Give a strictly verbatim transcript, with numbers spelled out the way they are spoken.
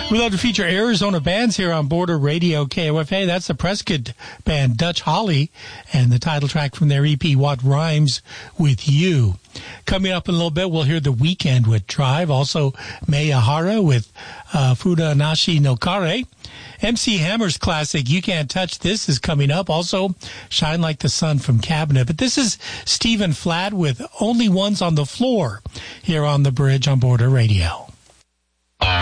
We'd love to feature Arizona bands here on Border Radio K O F A. That's the Prescott band, Dutch Holly, and the title track from their E P, What Rhymes With You. Coming up in a little bit, we'll hear The Weeknd with Drive. Also, Miyahara with uh, Fuda Nashi no Kare. M C Hammer's classic, You Can't Touch This, is coming up. Also, Shine Like the Sun from Cabinet. But this is Stephen Flatt with Only Ones on the Floor here on The Bridge on Border Radio.